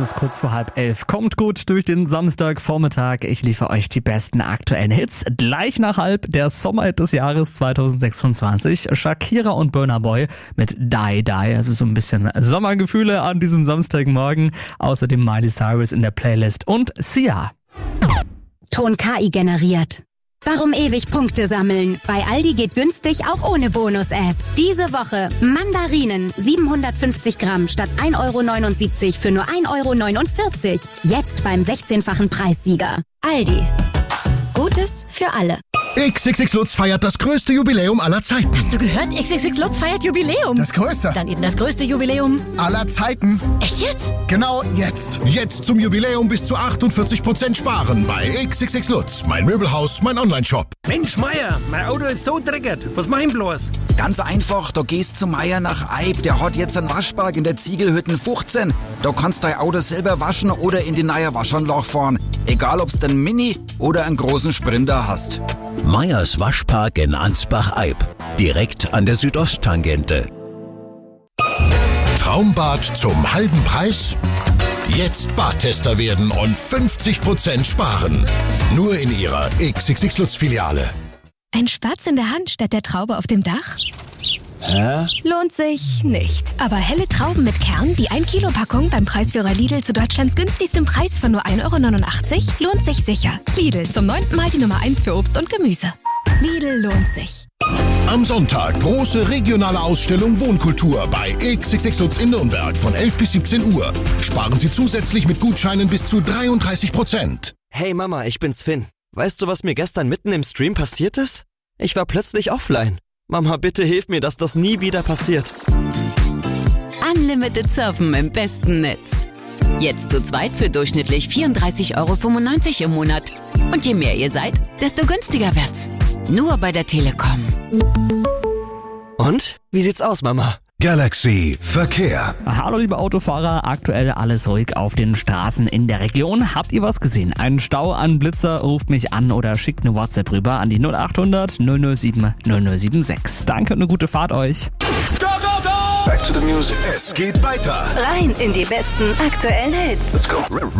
ist kurz vor 10:30. Kommt gut durch den Samstagvormittag. Ich liefere euch die besten aktuellen Hits. Gleich nach 10:30 der Sommerhit des Jahres 2026. Shakira und Burna Boy mit Die Die. Also so ein bisschen Sommergefühle an diesem Samstagmorgen. Außerdem Miley Cyrus in der Playlist und Sia. Ton KI generiert. Warum ewig Punkte sammeln? Bei Aldi geht günstig auch ohne Bonus-App. Diese Woche Mandarinen 750 Gramm statt 1,79 € für nur 1,49 €. Jetzt beim 16-fachen Preissieger. Aldi. Gutes für alle. XXX Lutz feiert das größte Jubiläum aller Zeiten. Hast du gehört? XXX Lutz feiert Jubiläum. Das größte. Dann eben das größte Jubiläum aller Zeiten. Echt jetzt? Genau jetzt. Jetzt zum Jubiläum bis zu 48% sparen bei XXX Lutz. Mein Möbelhaus, mein Onlineshop. Mensch, Meier, mein Auto ist so dreckig. Was mach ich bloß? Ganz einfach, da gehst zu Meier nach Eib. Der hat jetzt einen Waschpark in der Ziegelhütten 15. Da kannst dein Auto selber waschen oder in die neue Waschanlage fahren. Egal, ob's den Mini oder einen großen Sprinter hast. Meyers Waschpark in Ansbach-Eib. Direkt an der Südosttangente. Traumbad zum halben Preis? Jetzt Badtester werden und 50% sparen. Nur in Ihrer XXX Lutz Filiale. Ein Spatz in der Hand statt der Traube auf dem Dach? Hä? Lohnt sich nicht. Aber helle Trauben mit Kern, die 1-Kilo-Packung beim Preisführer Lidl zu Deutschlands günstigstem Preis von nur 1,89 € lohnt sich sicher. Lidl, zum 9. Mal die Nummer 1 für Obst und Gemüse. Lidl lohnt sich. Am Sonntag große regionale Ausstellung Wohnkultur bei XXX Lutz in Nürnberg von 11 bis 17 Uhr. Sparen Sie zusätzlich mit Gutscheinen bis zu 33%. Hey Mama, ich bin's Finn. Weißt du, was mir gestern mitten im Stream passiert ist? Ich war plötzlich offline. Mama, bitte hilf mir, dass das nie wieder passiert. Unlimited Surfen im besten Netz. Jetzt zu zweit für durchschnittlich 34,95 € im Monat. Und je mehr ihr seid, desto günstiger wird's. Nur bei der Telekom. Und? Wie sieht's aus, Mama? Galaxy Verkehr. Hallo liebe Autofahrer, aktuell alles ruhig auf den Straßen in der Region. Habt ihr was gesehen? Einen Stau an Blitzer? Ruft mich an oder schickt eine WhatsApp rüber an die 0800 007 0076. Danke und eine gute Fahrt euch. Go, go, go! Back to the music. Es geht weiter. Rein in die besten aktuellen Hits. Let's go.